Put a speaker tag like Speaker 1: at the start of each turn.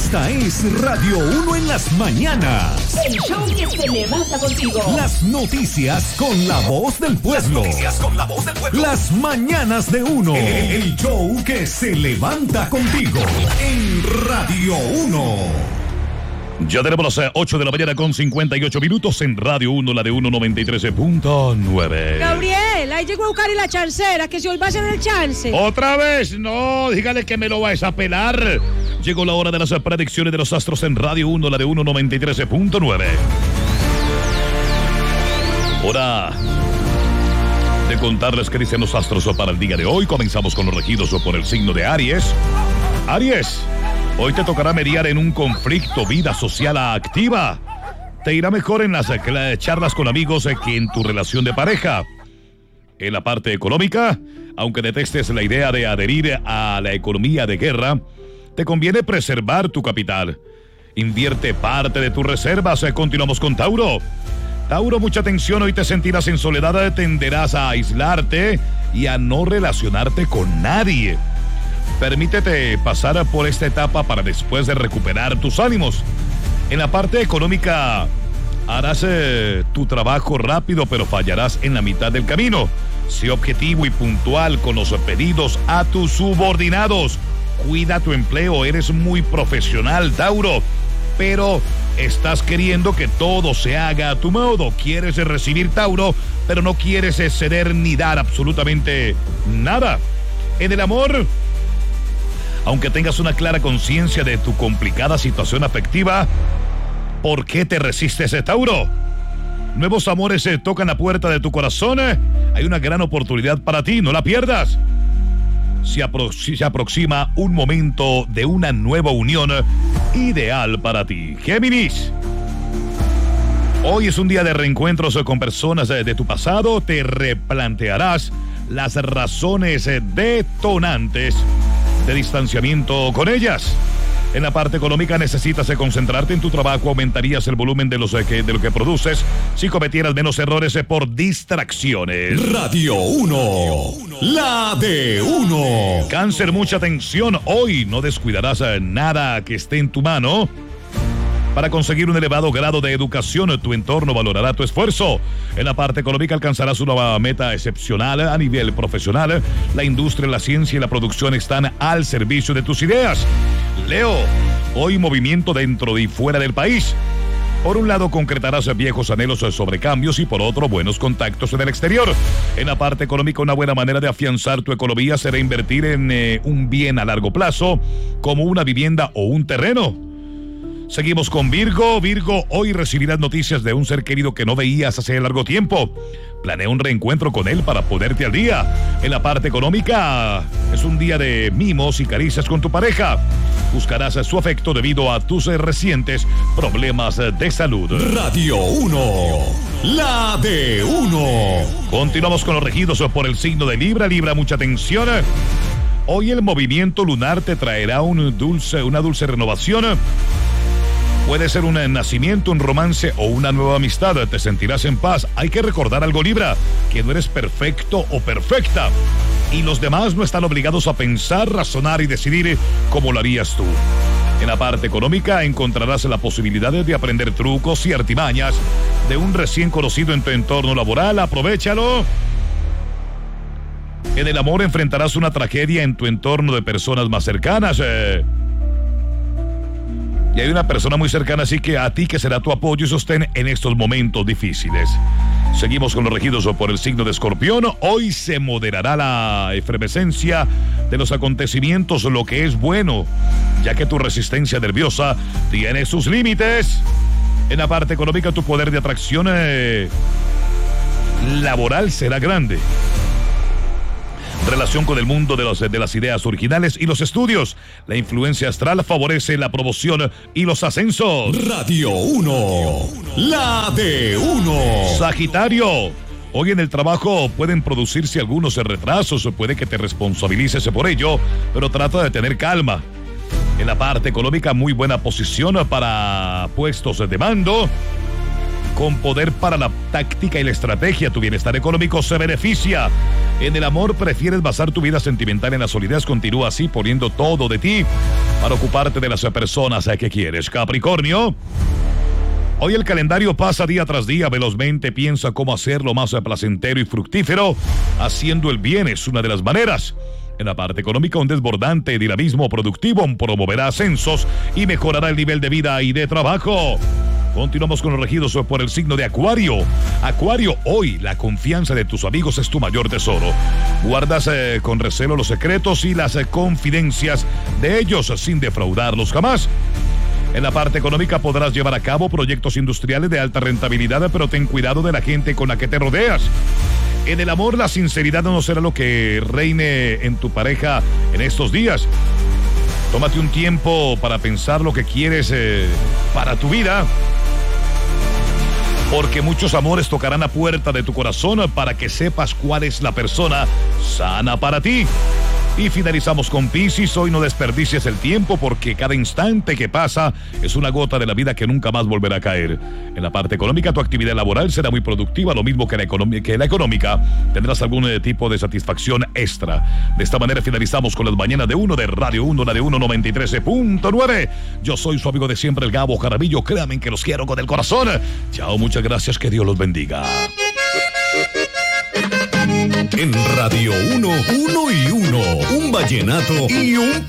Speaker 1: Esta es Radio 1 en las mañanas.
Speaker 2: El show que se levanta contigo.
Speaker 1: Las noticias con la voz del pueblo. Las mañanas de 1. El show que se levanta contigo. En Radio 1.
Speaker 3: Ya tenemos las 8 de la mañana con 58 minutos en Radio 1, la de 193.9.
Speaker 4: Gabriel, ahí llegó a buscar la chancera, que si hoy va a ser el chance.
Speaker 3: ¿Otra vez? No, dígale que me lo vais a pelar. Llegó la hora de las predicciones de los astros en Radio 1, la de 193.9. Hora de contarles qué dicen los astros para el día de hoy. Comenzamos con los regidos por el signo de Aries. Aries, hoy te tocará mediar en un conflicto, vida social activa. Te irá mejor en las charlas con amigos que en tu relación de pareja. En la parte económica, aunque detestes la idea de adherir a la economía de guerra, te conviene preservar tu capital. Invierte parte de tus reservas. Continuamos con Tauro. Tauro, mucha atención, hoy te sentirás en soledad, tenderás a aislarte y a no relacionarte con nadie. Permítete pasar por esta etapa para después de recuperar tus ánimos. En la parte económica, harás tu trabajo rápido, pero fallarás en la mitad del camino. Sé objetivo y puntual con los pedidos a tus subordinados. Cuida tu empleo, eres muy profesional, Tauro, pero estás queriendo que todo se haga a tu modo. Quieres recibir, Tauro, pero no quieres ceder ni dar absolutamente nada. En el amor, aunque tengas una clara conciencia de tu complicada situación afectiva, ¿por qué te resistes, Tauro? Nuevos amores tocan la puerta de tu corazón. Hay una gran oportunidad para ti, no la pierdas. Se aproxima un momento de una nueva unión ideal para ti. Géminis, hoy es un día de reencuentros con personas de tu pasado. Te replantearás las razones detonantes de distanciamiento con ellas. En la parte económica necesitas concentrarte en tu trabajo, aumentarías el volumen de lo que produces si cometieras menos errores por distracciones.
Speaker 1: Radio 1, la de 1.
Speaker 3: Cáncer, mucha atención, hoy no descuidarás nada que esté en tu mano. Para conseguir un elevado grado de educación, tu entorno valorará tu esfuerzo. En la parte económica alcanzarás una meta excepcional a nivel profesional. La industria, la ciencia y la producción están al servicio de tus ideas. Leo, hoy movimiento dentro y fuera del país. Por un lado concretarás viejos anhelos sobre cambios y por otro buenos contactos en el exterior. En la parte económica, una buena manera de afianzar tu economía será invertir en un bien a largo plazo, como una vivienda o un terreno. Seguimos con Virgo. Virgo, hoy recibirás noticias de un ser querido que no veías hace largo tiempo. Planea un reencuentro con él para ponerte al día. En la parte económica, es un día de mimos y caricias con tu pareja. Buscarás su afecto debido a tus recientes problemas de salud.
Speaker 1: Radio 1, la de 1.
Speaker 3: Continuamos con los regidos por el signo de Libra. Libra, mucha atención. Hoy el movimiento lunar te traerá una dulce renovación. Puede ser un nacimiento, un romance o una nueva amistad. Te sentirás en paz. Hay que recordar algo, Libra, que no eres perfecto o perfecta. Y los demás no están obligados a pensar, razonar y decidir cómo lo harías tú. En la parte económica encontrarás la posibilidad de aprender trucos y artimañas de un recién conocido en tu entorno laboral. Aprovéchalo. En el amor enfrentarás una tragedia en tu entorno de personas más cercanas. Y hay una persona muy cercana, así que a ti que será tu apoyo y sostén en estos momentos difíciles. Seguimos con los regidos por el signo de Escorpión. Hoy se moderará la efervescencia de los acontecimientos, lo que es bueno, ya que tu resistencia nerviosa tiene sus límites. En la parte económica, tu poder de atracción laboral será grande. Relación con el mundo de las ideas originales y los estudios. La influencia astral favorece la promoción y los ascensos.
Speaker 1: Radio 1, la de 1.
Speaker 3: Sagitario, hoy en el trabajo pueden producirse algunos retrasos, puede que te responsabilices por ello, pero trata de tener calma. En la parte económica, muy buena posición para puestos de mando. Con poder para la táctica y la estrategia, tu bienestar económico se beneficia. En el amor prefieres basar tu vida sentimental en la solidez. Continúa así, poniendo todo de ti para ocuparte de las personas que quieres. Capricornio. Hoy el calendario pasa día tras día velozmente. Piensa cómo hacerlo más placentero y fructífero. Haciendo el bien es una de las maneras. En la parte económica, un desbordante dinamismo productivo promoverá ascensos y mejorará el nivel de vida y de trabajo. Continuamos con los regidos por el signo de Acuario. Acuario, hoy la confianza de tus amigos es tu mayor tesoro. Guardas con recelo los secretos y las confidencias de ellos sin defraudarlos jamás. En la parte económica podrás llevar a cabo proyectos industriales de alta rentabilidad, pero ten cuidado de la gente con la que te rodeas. En el amor, la sinceridad no será lo que reine en tu pareja en estos días. Tómate un tiempo para pensar lo que quieres para tu vida, porque muchos amores tocarán la puerta de tu corazón para que sepas cuál es la persona sana para ti. Y finalizamos con Piscis. Hoy no desperdicies el tiempo, porque cada instante que pasa es una gota de la vida que nunca más volverá a caer. En la parte económica, tu actividad laboral será muy productiva, lo mismo que la económica. Tendrás algún tipo de satisfacción extra. De esta manera finalizamos con las mañanas de uno de Radio 1, la de 193.9. Yo soy su amigo de siempre, el Gabo Jaramillo. Créanme que los quiero con el corazón. Chao, muchas gracias, que Dios los bendiga.
Speaker 1: En Radio 1, 1 y 1, un vallenato y un